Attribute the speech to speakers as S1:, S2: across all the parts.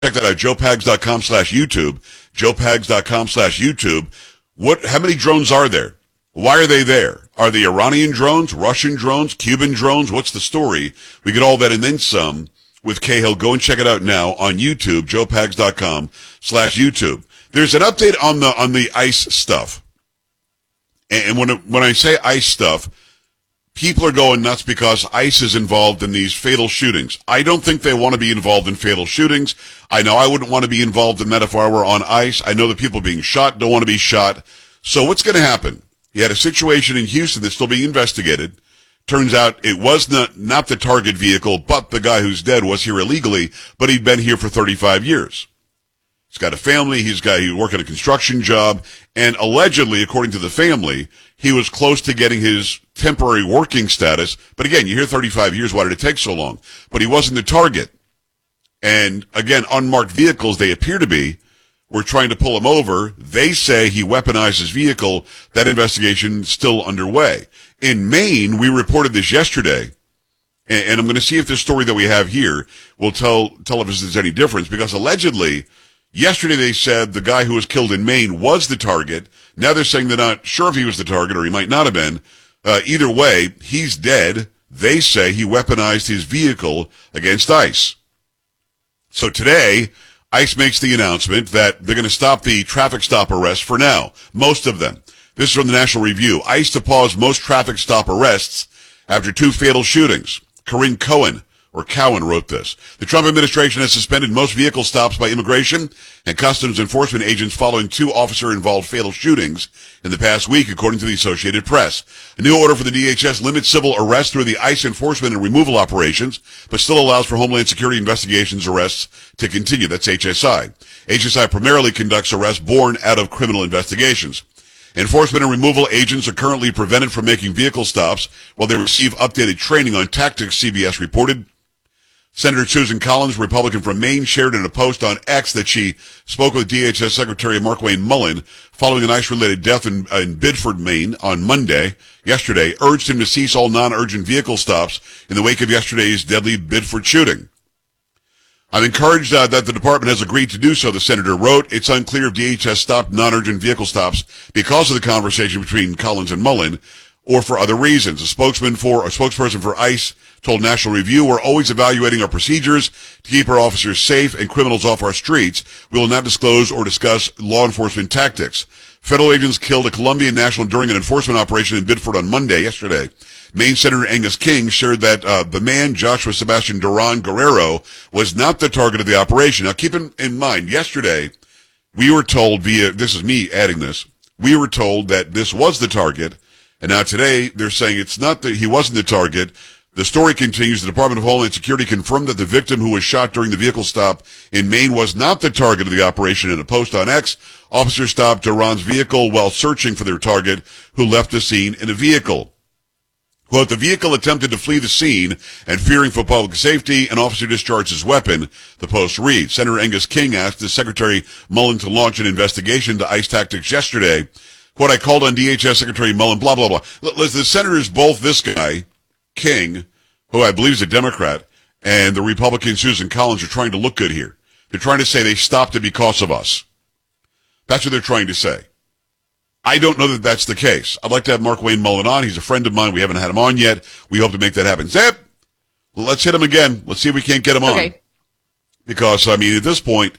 S1: Check that out, joepags.com/YouTube, joepags.com/YouTube. How many drones are there? Why are they there? Are they Iranian drones, Russian drones, Cuban drones? What's the story? We get all that and then some with Cahill. Go and check it out now on YouTube, joepags.com/YouTube. There's an update on the ICE stuff. And when I say ICE stuff, people are going nuts because ICE is involved in these fatal shootings. I don't think they want to be involved in fatal shootings. I know I wouldn't want to be involved in that if I were on ICE. I know the people being shot don't want to be shot. So what's going to happen? You had a situation in Houston that's still being investigated. Turns out it was not the target vehicle, but the guy who's dead was here illegally, but he'd been here for 35 years. He's got a family, he worked at a construction job, and allegedly, according to the family, he was close to getting his temporary working status. But again, you hear 35 years, why did it take so long? But he wasn't the target. And again, unmarked vehicles, they appear to be, were trying to pull him over. They say he weaponized his vehicle. That investigation is still underway. In Maine, we reported this yesterday, and I'm going to see if this story that we have here will tell if there's any difference, because allegedly, yesterday they said the guy who was killed in Maine was the target. Now they're saying they're not sure if he was the target or he might not have been. Either way, he's dead. They say he weaponized his vehicle against ICE. So today, ICE makes the announcement that they're going to stop the traffic stop arrests for now. Most of them. This is from the National Review. ICE to pause most traffic stop arrests after 2 fatal shootings. Corinne Cowan wrote this. The Trump administration has suspended most vehicle stops by immigration and customs enforcement agents following 2 officer-involved fatal shootings in the past week, according to the Associated Press. A new order for the DHS limits civil arrests through the ICE enforcement and removal operations, but still allows for Homeland Security investigations arrests to continue. That's HSI. HSI primarily conducts arrests born out of criminal investigations. Enforcement and removal agents are currently prevented from making vehicle stops while they receive updated training on tactics, CBS reported. Senator Susan Collins, Republican from Maine, shared in a post on X that she spoke with DHS Secretary Markwayne Mullin following an ICE-related death in Biddeford, Maine on yesterday, urged him to cease all non-urgent vehicle stops in the wake of yesterday's deadly Biddeford shooting. I'm encouraged that the department has agreed to do so, the senator wrote. It's unclear if DHS stopped non-urgent vehicle stops because of the conversation between Collins and Mullin or for other reasons. A spokesperson for ICE told National Review, we're always evaluating our procedures to keep our officers safe and criminals off our streets. We will not disclose or discuss law enforcement tactics. Federal agents killed a Colombian national during an enforcement operation in Biddeford on yesterday. Maine Senator Angus King shared that the man, Joshua Sebastian Duran Guerrero, was not the target of the operation. Now, keep in mind, yesterday, we were told this is me adding this, we were told that this was the target, and now today, they're saying it's not that he wasn't the target. The story continues. The Department of Homeland Security confirmed that the victim who was shot during the vehicle stop in Maine was not the target of the operation. In a post on X, officers stopped Duran's vehicle while searching for their target, who left the scene in a vehicle. Quote, the vehicle attempted to flee the scene, and fearing for public safety, an officer discharged his weapon, the post reads. Senator Angus King asked the Secretary Mullin to launch an investigation into ICE tactics yesterday. Quote, I called on DHS Secretary Mullin, blah, blah, blah. The senators, both this guy, King, who I believe is a Democrat, and the Republican Susan Collins are trying to look good here. They're trying to say they stopped it because of us. That's what they're trying to say. I don't know that that's the case. I'd like to have Markwayne Mullin on. He's a friend of mine. We haven't had him on yet. We hope to make that happen. Zip! Let's hit him again. Let's see if we can't get him on. Because, I mean, at this point,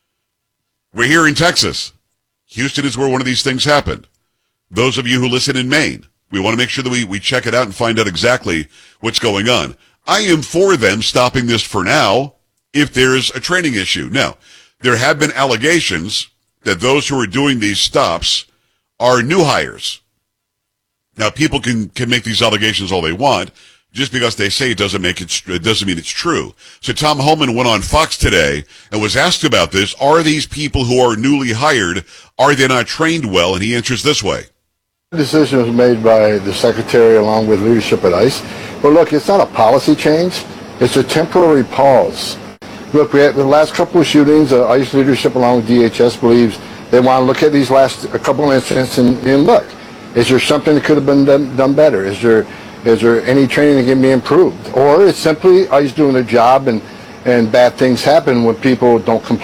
S1: we're here in Texas. Houston is where one of these things happened. Those of you who listen in Maine, we want to make sure that we check it out and find out exactly what's going on. I am for them stopping this for now if there's a training issue. Now, there have been allegations that those who are doing these stops are new hires. Now, people can make these allegations all they want. Just because they say it doesn't mean it's true. So Tom Homan went on Fox today and was asked about this. Are these people who are newly hired, are they not trained well? And he answers this way.
S2: The decision was made by the secretary along with leadership at ICE. But look, it's not a policy change. It's a temporary pause. Look, we had the last couple of shootings, ICE leadership along with DHS believes they want to look at these last couple of incidents and look, is there something that could have been done better? Is there any training that can be improved? Or it's simply ICE doing their job and and bad things happen when people don't comply.